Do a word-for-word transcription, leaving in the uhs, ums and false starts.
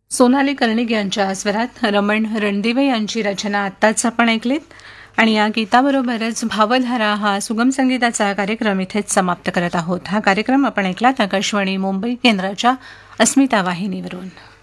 सोनाली कर्णिक यांच्या स्वरात रमण रणदिवे यांची रचना आत्ताच आपण ऐकलीत. आणि या गीताबरोबरच भावधारा हा सुगम संगीताचा कार्यक्रम इथेच समाप्त करत आहोत. हा कार्यक्रम आपण ऐकलात आकाशवाणी मुंबई केंद्राच्या अस्मिता वाहिनीवरून.